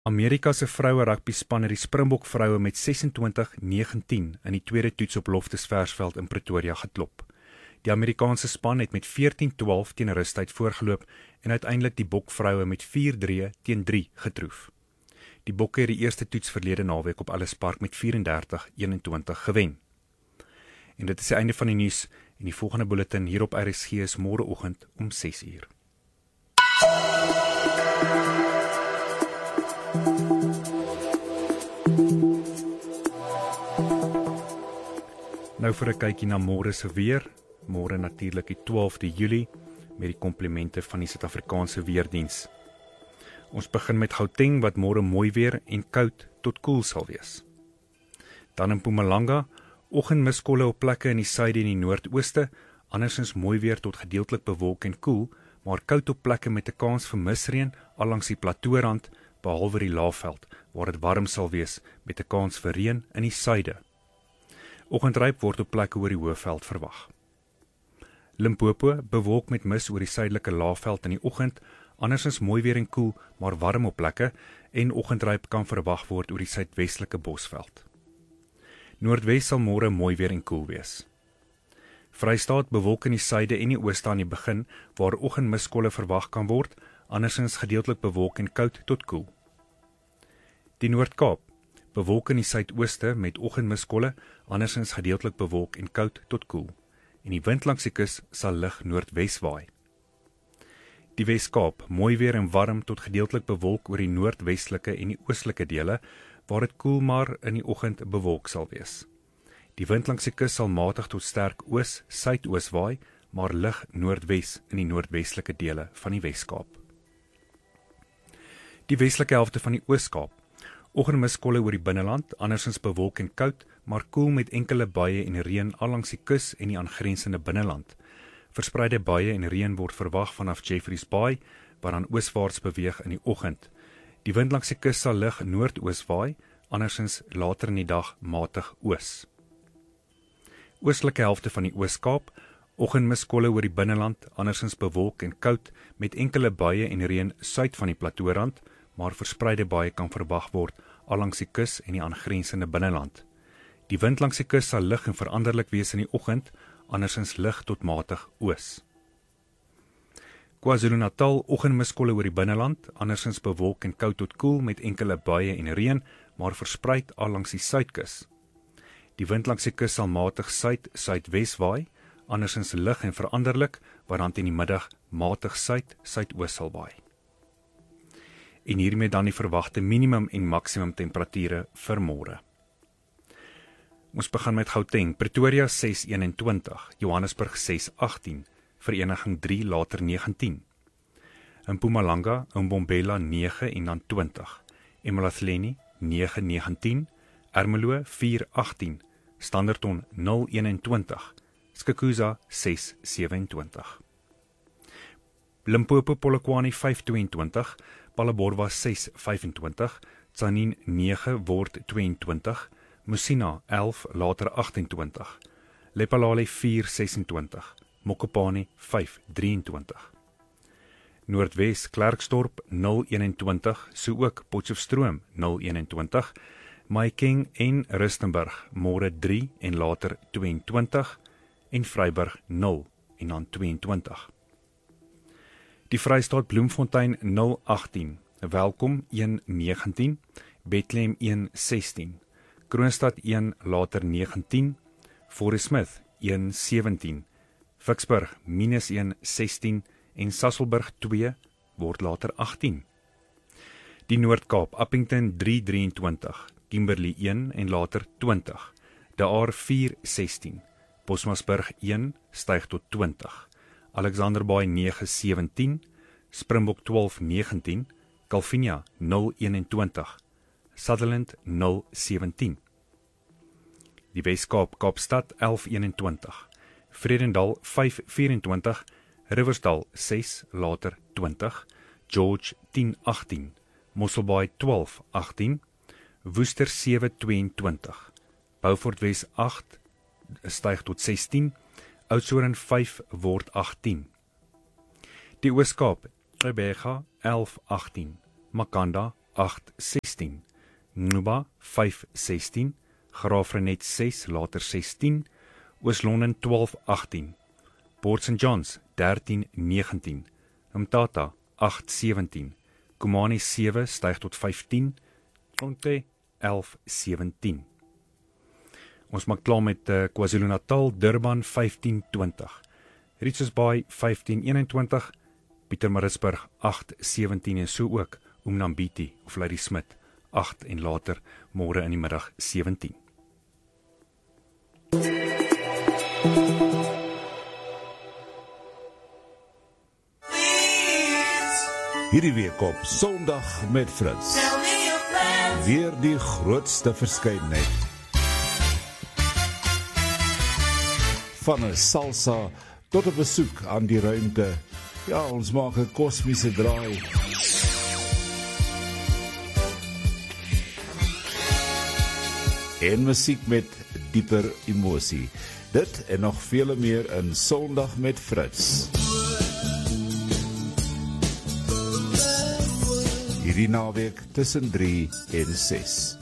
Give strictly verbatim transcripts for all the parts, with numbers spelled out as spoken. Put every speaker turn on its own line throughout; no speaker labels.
Amerika se vroue rugbyspan het die Springbok vroue met sesentwintig negentien in die tweede toets op Loftus Versveld in Pretoria geklop. Die Amerikaanse span het met veertien twaalf teen rustyd voorgeloop en uiteindelik die Bok vroue met vier drie teen drie getroof. Die Bokke het die eerste toets verlede naweek op Ellis Park met vyf-en-dertig eenentwintig gewen. En dit is die einde van die nuus en die volgende bulletin hier op R S G is môreoggend om ses uur. Nou vir 'n kykie na môre se weer. Môre natuurlik die twaalfde Julie met die komplimente van die Suid-Afrikaanse Weerdiens. Ons begin met Gauteng wat môre mooi weer en koud tot koel sal wees. Dan in Mpumalanga, oggendmiskolle op plekke in die suide en die noordooste, andersins mooi weer tot gedeeltelik bewolk en koel, maar koud op plekke met 'n kans vir misreën allangs die plateaurand, behalwe die Laagveld, waar dit warm sal wees met 'n kans vir reën in die suide. Oggendryp word op plekke oor die Hoëveld verwag. Limpopo bewolk met mis oor die suidelike Laagveld in die oggend, andersins mooi weer en koel, maar warm op plekke, en oggendryp kan verwag word oor die suidwestelike Bosveld. Noordwes sal môre mooi weer en koel wees. Vrystaat bewolk in die suide en die ooste aan die begin, waar oggendmiskolle verwag kan word, andersins gedeeltelik bewolk en koud tot koel. Die Noord-Kaap bewolk in die suidooste met oggendmiskolle, andersins gedeeltelik bewolk en koud tot koel. En die wind langs die kus sal lig noordwes waai. Die Wes-Kaap mooi weer en warm tot gedeeltelik bewolk oor die noordwestelike en die oostelike dele, waar dit koel maar in die oggend bewolk sal wees. Die wind langs die kus sal matig tot sterk oos, suidoos waai, maar lig noordwes in die noordwestelike dele van die Wes-Kaap. Die westelike helfte van die Oos-Kaap. Oggendmiskolle oor die binneland, andersins bewolk en koud, maar koel met enkele buie en reën allangs die kus en die aangrensende binneland. Verspreide buie en reën word verwag vanaf Jeffreys Bay, wat dan ooswaarts beweeg in die oggend. Die wind langs die kus sal lig noordoos waai, andersins later in die dag matig oos. Oostelike helfte van die Oos-Kaap, oggendmiskolle oor die binneland, andersins bewolk en koud, met enkele buie en reën suid van die plateaurand, maar verspreide buie kan verwag word allangs die kus en die aangrensende binneland. Die wind langs die kus sal lig en veranderlik wees in die oggend, andersins lig tot matig oos. KwaZulu-Natal, oggendmiskolle oor die binneland, andersins bewolk en koud tot koel met enkele buie en reën, maar verspreid allangs die suidkus. Die wind langs die kus sal matig suid-suidwes waai, andersins lig en veranderlik, wat dan teen die middag matig suid-suidoos sal waai. En hiermee dan die verwagte minimum en maksimum temperature vir môre. Ons begin met Gauteng, Pretoria ses eenentwintig, Johannesburg ses agtien, Vereniging drie later negentien. In Mpumalanga, Mbombela nege en dan twintig, Emalathleni nege negentien, Ermelo vier agtien, Standerton nul eenentwintig, Skukuza ses sewentwintig. Limpopo Polokwane vyf tweeëntwintig, Palleborwa ses vyfentwintig, Tzaneen nege word tweeëntwintig, Musina elf later agtentwintig, Lephalale vier sesentwintig, Mokopane vyf drieëntwintig. Noordwes Klerksdorp nul eenentwintig, so ook Potchefstroom nul eenentwintig, Mahikeng en Rustenburg môre drie en later tweeëntwintig en Vryburg nul en dan tweeëntwintig. Die Vrystaat Bloemfontein nul agtien, Welkom een negentien, Bethlehem een sestien, Kroonstad een later negentien, Forest Smith een sewentien, Vicksburg minus een sestien en Sasolburg twee word later agtien. Die Noord-Kaap Appington drie drieëntwintig, Kimberley een en later twintig, De Aar vier sestien, Bosmasburg een styg tot twintig, Alexanderbaai nege sewentien, Springbok twaalf negentien, Calvinia nul eenentwintig, Sutherland nul sewentien. Die Wes-Kaap Kaapstad elf eenentwintig, Vredendal vyf vyfentwintig, Riversdal ses later twintig, George tien agtien, Mosselbaai twaalf agtien, Woester sewe tweeëntwintig, Beaufort Wes agt styg tot sestien, Oudtshoorn vyf word agtien. Die Oos-Kaap Gqeberha elf agtien, Makanda agt sestien, Nuba vyf sestien, Graafrenet ses, later sestien, Oos-London twaalf agtien, Port Saint Johns dertien negentien, Mtata agt sewentien, Kumani sewe styg tot vyftien, Tronte elf sewentien. Ons maak klaar met uh, KwaZulu-Natal, Durban vyftien twintig, Richards Bay vyftien eenentwintig, Pietermaritzburg agt sewentien en so ook Umnambiti of Ladysmith agt en later môre in die middag sewentien.
Hierdie week op Sondag met Fritz. Weer die grootste verskeidenheid. Van 'n salsa tot 'n besoek aan die ruimte. Ja, ons maak 'n kosmiese draai. En musiek met dieper emosie. Dit en nog vele meer in Sondag met Fritz. Hierdie naweek tussen drie en ses.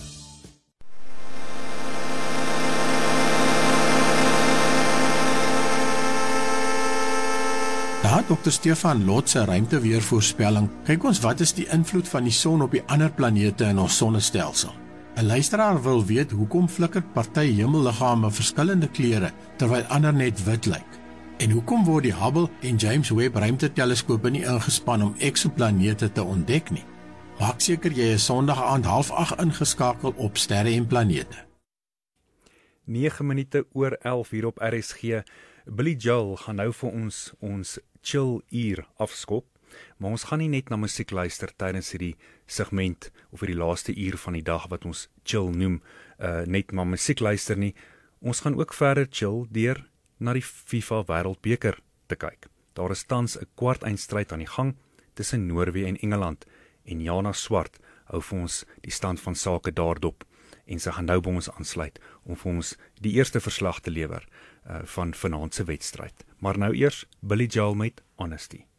Daar dokter Stefan Lot se ruimteweervoorspelling. Kyk ons wat is die invloed van die son op die ander planete in ons sonnestelsel. 'n Luisteraar wil weet hoekom flikker party hemelliggame verskillende kleure terwyl ander net wit lyk. En hoekom word die Hubble en James Webb ruimteteleskope nie ingespan om eksoplanete te ontdek nie? Maak seker jy is Sondag aand half agt ingeskakel op Sterre en Planete.
nege minute oor elf hier op R S G. Billy Joel gaan nou vir ons ons chill uur afskop, maar ons gaan nie net na musiek luister tydens hierdie segment of hierdie laaste uur van die dag wat ons chill noem, uh, net maar musiek luister nie. Ons gaan ook verder chill deur na die FIFA Wêreldbeker te kyk. Daar is tans 'n kwart eindstryd aan die gang tussen Noorwe en Engeland en Jana Swart hou vir ons die stand van sake daardop en sy gaan nou by ons aansluit om vir ons die eerste verslag te lewer uh, van vanaand se wedstryd. Maar nou eers Billy Joel met Honesty.